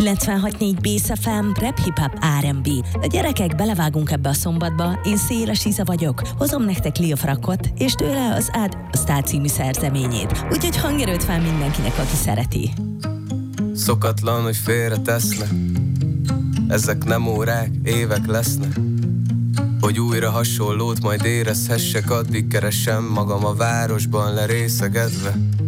96.4 Bész FM, rap, hip-hop, R&B. A gyerekek, belevágunk ebbe a szombatba, én Széles Iza vagyok, hozom nektek Lil Frakkot, és tőle az Add a Star című szerzeményét. Úgyhogy hangerőt fel mindenkinek, aki szereti. Szokatlan, hogy félre tesznek, ezek nem órák, évek lesznek, hogy újra hasonlót majd érezhessek, addig keresem magam a városban lerészegedve.